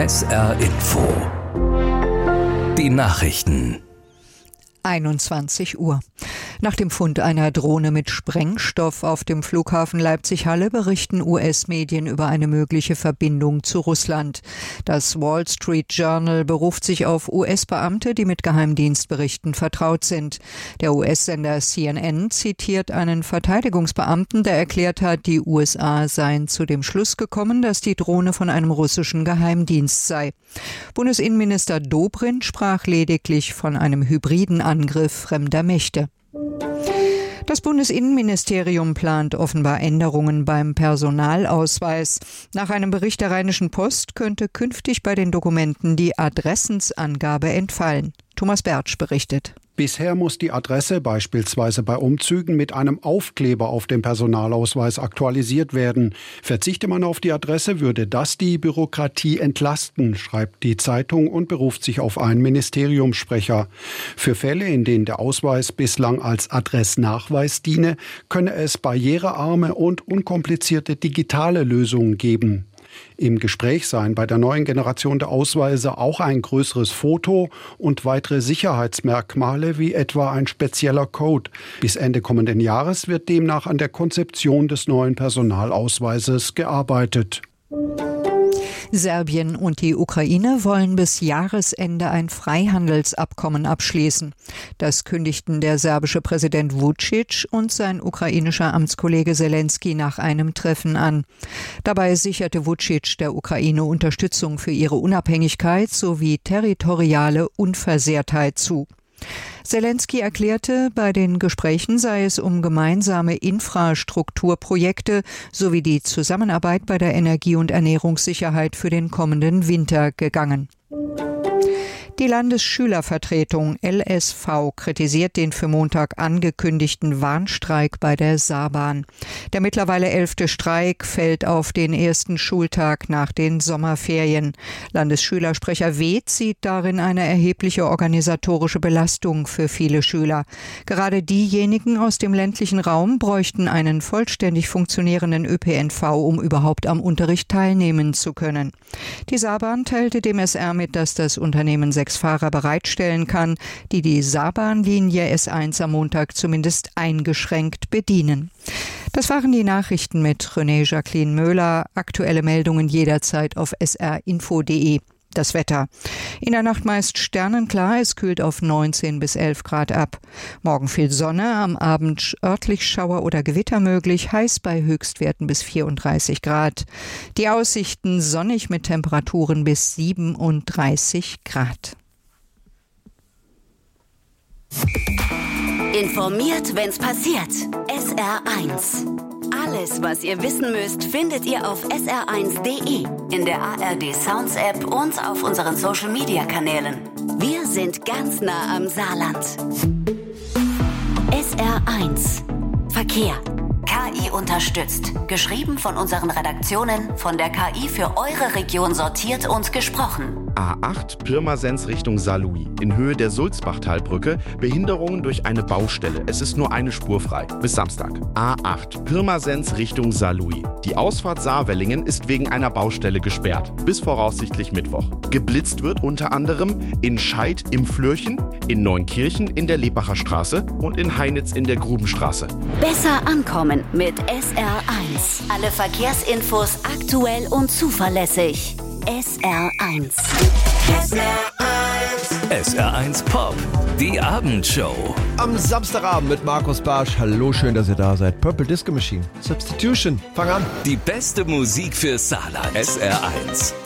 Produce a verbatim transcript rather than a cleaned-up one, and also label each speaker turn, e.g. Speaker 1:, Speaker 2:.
Speaker 1: S R Info. Die Nachrichten.
Speaker 2: einundzwanzig Uhr. Nach dem Fund einer Drohne mit Sprengstoff auf dem Flughafen Leipzig-Halle berichten U S-Medien über eine mögliche Verbindung zu Russland. Das Wall Street Journal beruft sich auf U S-Beamte, die mit Geheimdienstberichten vertraut sind. Der U S-Sender C N N zitiert einen Verteidigungsbeamten, der erklärt hat, die U S A seien zu dem Schluss gekommen, dass die Drohne von einem russischen Geheimdienst sei. Bundesinnenminister Dobrindt sprach lediglich von einem hybriden Angriff fremder Mächte. Das Bundesinnenministerium plant offenbar Änderungen beim Personalausweis. Nach einem Bericht der Rheinischen Post könnte künftig bei den Dokumenten die Adressensangabe entfallen. Thomas Bertsch berichtet.
Speaker 3: Bisher muss die Adresse beispielsweise bei Umzügen mit einem Aufkleber auf dem Personalausweis aktualisiert werden. Verzichte man auf die Adresse, würde das die Bürokratie entlasten, schreibt die Zeitung und beruft sich auf einen Ministeriumssprecher. Für Fälle, in denen der Ausweis bislang als Adressnachweis diene, könne es barrierearme und unkomplizierte digitale Lösungen geben. Im Gespräch seien bei der neuen Generation der Ausweise auch ein größeres Foto und weitere Sicherheitsmerkmale wie etwa ein spezieller Code. Bis Ende kommenden Jahres wird demnach an der Konzeption des neuen Personalausweises gearbeitet.
Speaker 2: Serbien und die Ukraine wollen bis Jahresende ein Freihandelsabkommen abschließen. Das kündigten der serbische Präsident Vučić und sein ukrainischer Amtskollege Zelensky nach einem Treffen an. Dabei sicherte Vučić der Ukraine Unterstützung für ihre Unabhängigkeit sowie territoriale Unversehrtheit zu. Zelensky erklärte, bei den Gesprächen sei es um gemeinsame Infrastrukturprojekte sowie die Zusammenarbeit bei der Energie- und Ernährungssicherheit für den kommenden Winter gegangen. Die Landesschülervertretung L S V kritisiert den für Montag angekündigten Warnstreik bei der Saarbahn. Der mittlerweile elfte Streik fällt auf den ersten Schultag nach den Sommerferien. Landesschülersprecher Weth sieht darin eine erhebliche organisatorische Belastung für viele Schüler. Gerade diejenigen aus dem ländlichen Raum bräuchten einen vollständig funktionierenden Ö P N V, um überhaupt am Unterricht teilnehmen zu können. Die Saarbahn teilte dem S R mit, dass das Unternehmen sechs Fahrer bereitstellen kann, die die Saarbahnlinie S eins am Montag zumindest eingeschränkt bedienen. Das waren die Nachrichten mit René Jacqueline Möhler. Aktuelle Meldungen jederzeit auf s r info punkt d e. Das Wetter. In der Nacht meist sternenklar, es kühlt auf neunzehn bis elf Grad ab. Morgen viel Sonne, am Abend örtlich Schauer oder Gewitter möglich, heiß bei Höchstwerten bis vierunddreißig Grad. Die Aussichten sonnig mit Temperaturen bis siebenunddreißig Grad.
Speaker 4: Informiert, wenn's passiert. S R eins. Alles, was ihr wissen müsst, findet ihr auf s r eins punkt d e, in der A R D Sounds App und auf unseren Social Media Kanälen. Wir sind ganz nah am Saarland. S R eins. Verkehr. K I unterstützt. Geschrieben von unseren Redaktionen, von der K I für eure Region sortiert und gesprochen.
Speaker 5: A acht Pirmasens Richtung Saarlouis. In Höhe der Sulzbachtalbrücke Behinderungen durch eine Baustelle. Es ist nur eine Spur frei. Bis Samstag. A acht Pirmasens Richtung Saarlouis. Die Ausfahrt Saarwellingen ist wegen einer Baustelle gesperrt. Bis voraussichtlich Mittwoch. Geblitzt wird unter anderem in Scheid im Flürchen, in Neunkirchen in der Lebacher Straße und in Heinitz in der Grubenstraße.
Speaker 4: Besser ankommen mit S R eins. Alle Verkehrsinfos aktuell und zuverlässig. S R eins.
Speaker 1: S R eins. S R eins Pop. Die Abendshow.
Speaker 6: Am Samstagabend mit Markus Barsch. Hallo, schön, dass ihr da seid. Purple Disco Machine. Substitution. Fang an.
Speaker 1: Die beste Musik für Saarland. S R eins.